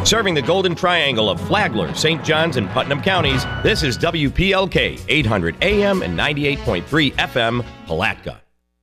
Serving the Golden Triangle of Flagler, St. Johns, and Putnam counties, this is WPLK 800 AM and 98.3 FM, Palatka.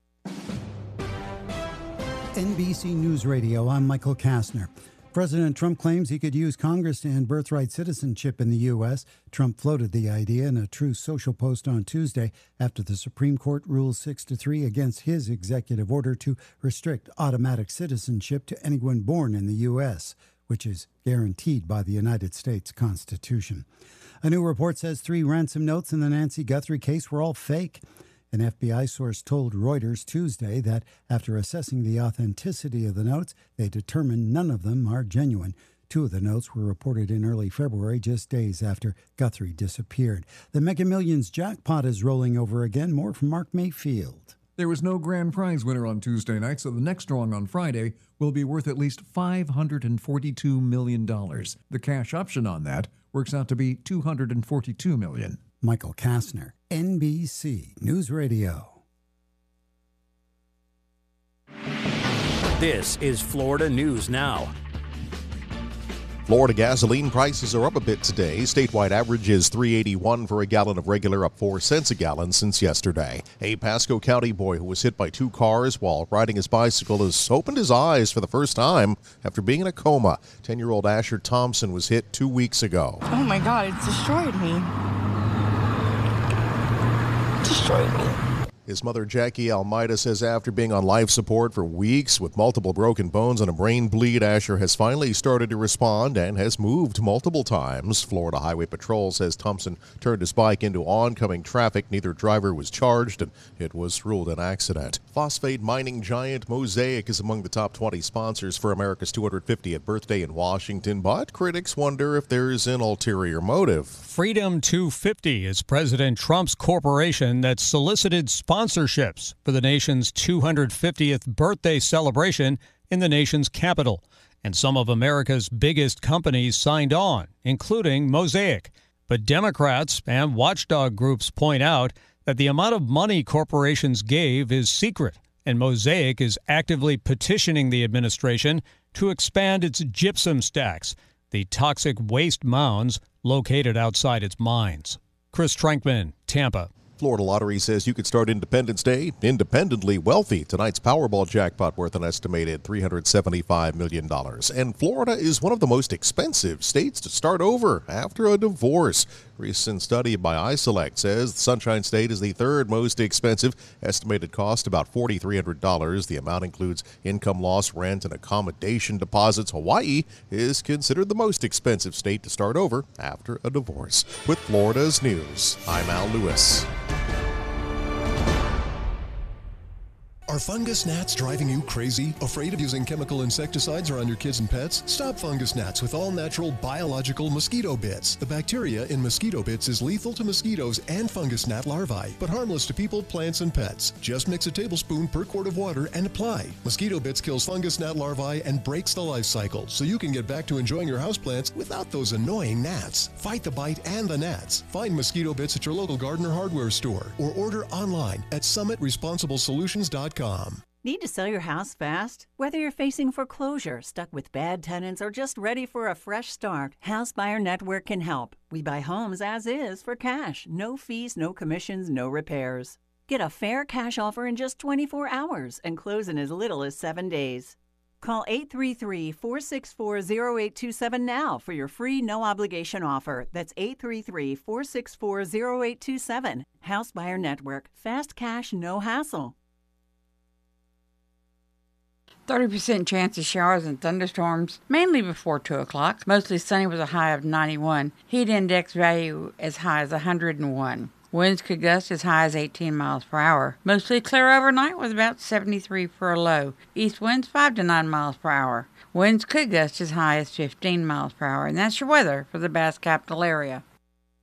NBC News Radio, I'm Michael Kastner. President Trump claims he could use Congress to end birthright citizenship in the U.S. Trump floated the idea in a Truth Social post on Tuesday after the Supreme Court ruled 6-3 against his executive order to restrict automatic citizenship to anyone born in the U.S., which is guaranteed by the United States Constitution. A new report says 3 ransom notes in the Nancy Guthrie case were all fake. An FBI source told Reuters Tuesday that after assessing the authenticity of the notes, they determined none of them are genuine. 2 of the notes were reported in early February, just days after Guthrie disappeared. The Mega Millions jackpot is rolling over again. More from Mark Mayfield. There was no grand prize winner on Tuesday night, so the next drawing on Friday will be worth at least $542 million. The cash option on that works out to be $242 million. Michael Kastner, NBC News Radio. This is Florida News Now. Florida gasoline prices are up a bit today. Statewide average is $3.81 for a gallon of regular, up 4 cents a gallon since yesterday. A Pasco County boy who was hit by 2 cars while riding his bicycle has opened his eyes for the first time after being in a coma. 10-year-old Asher Thompson was hit 2 weeks ago. Oh my God, it destroyed me. Destroyed me. His mother, Jackie Almeida, says after being on life support for weeks with multiple broken bones and a brain bleed, Asher has finally started to respond and has moved multiple times. Florida Highway Patrol says Thompson turned his bike into oncoming traffic. Neither driver was charged, and it was ruled an accident. Phosphate mining giant Mosaic is among the top 20 sponsors for America's 250th birthday in Washington, but critics wonder if there's an ulterior motive. Freedom 250 is President Trump's corporation that solicited sponsorships for the nation's 250th birthday celebration in the nation's capital. And some of America's biggest companies signed on, including Mosaic. But Democrats and watchdog groups point out that the amount of money corporations gave is secret, and Mosaic is actively petitioning the administration to expand its gypsum stacks, the toxic waste mounds located outside its mines. Chris Trankman, Tampa. Florida Lottery says you could start Independence Day independently wealthy. Tonight's Powerball jackpot worth an estimated $375 million. And Florida is one of the most expensive states to start over after a divorce. Recent study by iSelect says the Sunshine State is the 3rd most expensive. Estimated cost about $4,300. The amount includes income loss, rent, and accommodation deposits. Hawaii is considered the most expensive state to start over after a divorce. With Florida's news, I'm Al Lewis. Are fungus gnats driving you crazy? Afraid of using chemical insecticides around your kids and pets? Stop fungus gnats with all-natural biological mosquito bits. The bacteria in mosquito bits is lethal to mosquitoes and fungus gnat larvae, but harmless to people, plants, and pets. Just mix a tablespoon per quart of water and apply. Mosquito bits kills fungus gnat larvae and breaks the life cycle, so you can get back to enjoying your houseplants without those annoying gnats. Fight the bite and the gnats. Find mosquito bits at your local garden or hardware store, or order online at summitresponsibleSolutions.com. Need to sell your house fast? Whether you're facing foreclosure, stuck with bad tenants, or just ready for a fresh start, House Buyer Network can help. We buy homes as is for cash. No fees, no commissions, no repairs. Get a fair cash offer in just 24 hours and close in as little as 7 days. Call 833-464-0827 now for your free no-obligation offer. That's 833-464-0827. House Buyer Network. Fast cash, no hassle. 30% chance of showers and thunderstorms, mainly before 2 o'clock. Mostly sunny with a high of 91. Heat index value as high as 101. Winds could gust as high as 18 miles per hour. Mostly clear overnight with about 73 for a low. East winds 5 to 9 miles per hour. Winds could gust as high as 15 miles per hour. And that's your weather for the Bass Capital area.